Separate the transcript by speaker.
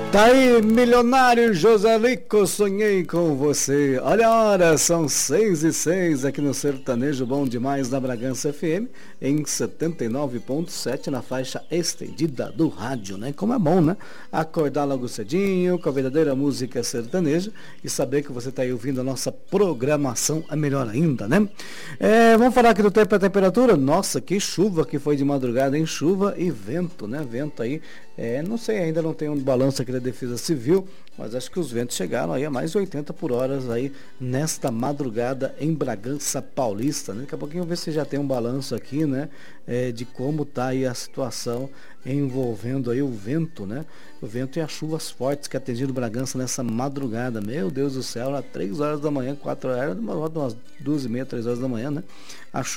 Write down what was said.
Speaker 1: Tá aí, milionário José Rico, sonhei com você. Olha a hora, são 6:06 aqui no Sertanejo Bom Demais na Bragança FM, em 79.7 na faixa estendida do rádio, né? Como é bom, né? Acordar logo cedinho com a verdadeira música sertaneja e saber que você tá aí ouvindo a nossa programação é melhor ainda, né? Vamos falar aqui do tempo e a temperatura? Nossa, que chuva que foi de madrugada, hein? Chuva e vento, né? Vento aí. Não sei, ainda não tem um balanço aqui da Defesa Civil, mas acho que os ventos chegaram aí a mais de 80 por hora aí nesta madrugada em Bragança Paulista, né? Daqui a pouquinho eu vou ver se já tem um balanço aqui, né? De como tá aí a situação envolvendo aí o vento, né? O vento e as chuvas fortes que atingiram Bragança nessa madrugada. Meu Deus do céu, às 3 horas da manhã, 4 horas, umas 2h30, 3 horas da manhã, né? A